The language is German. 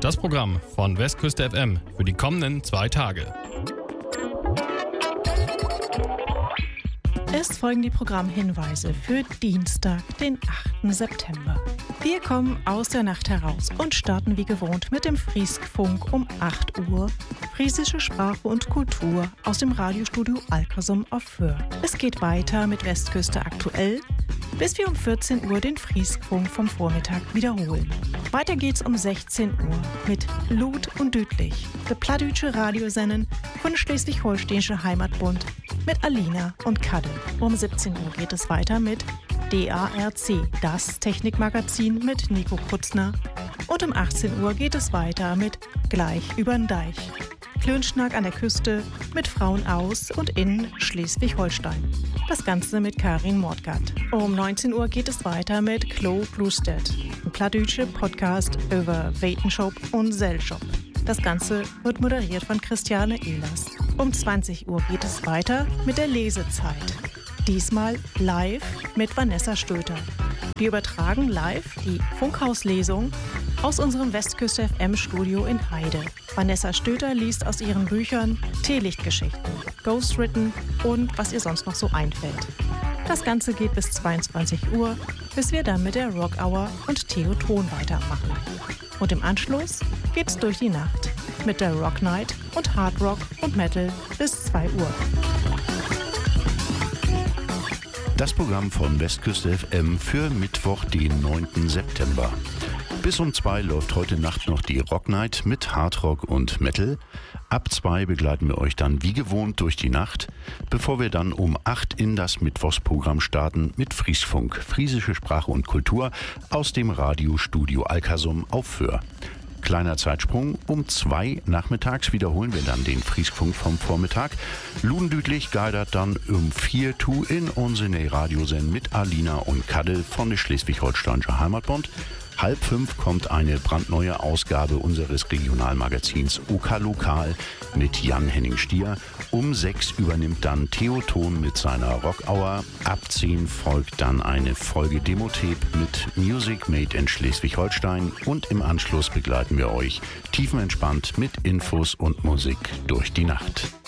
Das Programm von Westküste FM für die kommenden 2 Tage. Es folgen die Programmhinweise für Dienstag, den 8. September. Wir kommen aus der Nacht heraus und starten wie gewohnt mit dem Frieskfunk um 8 Uhr. Friesische Sprache und Kultur aus dem Radiostudio Alkersum auf Föhr. Es geht weiter mit Westküste aktuell, bis wir um 14 Uhr den Frieskfunk vom Vormittag wiederholen. Weiter geht's um 16 Uhr mit Lud und Düdlich, der plattdütsche Radiosendung von Schleswig-Holsteinische Heimatbund mit Alina und Kadde. Um 17 Uhr geht es weiter mit DARC, das Technikmagazin mit Nico Kutzner. Und um 18 Uhr geht es weiter mit Gleich übern Deich. Klönschnack an der Küste mit Frauen aus und in Schleswig-Holstein. Das Ganze mit Karin Mordgatt. Um 19 Uhr geht es weiter mit Klo Bluestedt, ein plattdütscher Podcast über Wetenschop und Selschop. Das Ganze wird moderiert von Christiane Ehlers. Um 20 Uhr geht es weiter mit der Lesezeit. Diesmal live mit Vanessa Stöter. Wir übertragen live die Funkhauslesung aus unserem Westküste FM Studio in Heide. Vanessa Stöter liest aus ihren Büchern Teelichtgeschichten, Ghostwritten und was ihr sonst noch so einfällt. Das Ganze geht bis 22 Uhr, bis wir dann mit der Rock Hour und Theo Ton weitermachen. Und im Anschluss geht's durch die Nacht mit der Rock Night und Hard Rock und Metal bis 2 Uhr. Das Programm von Westküste FM für Mittwoch, den 9. September. Bis um 2 läuft heute Nacht noch die Rock Night mit Hardrock und Metal. Ab 2 begleiten wir euch dann wie gewohnt durch die Nacht, bevor wir dann um 8 in das Mittwochsprogramm starten mit Frieskfunk, friesische Sprache und Kultur aus dem Radiostudio Alkersum auf Föhr. Kleiner Zeitsprung, um 2 nachmittags wiederholen wir dann den Frieskfunk vom Vormittag. Ludendütlich geidert dann um 4 Uhr in unsere Radiosendung mit Alina und Kadde von der Schleswig-Holsteinische Heimatbund. 4:30 kommt eine brandneue Ausgabe unseres Regionalmagazins OK Lokal mit Jan-Henning Stier. Um 6 übernimmt dann Theo Ton mit seiner Rock Hour. Ab 10 folgt dann eine Folge Demotape mit Music Made in Schleswig-Holstein. Und im Anschluss begleiten wir euch tiefenentspannt mit Infos und Musik durch die Nacht.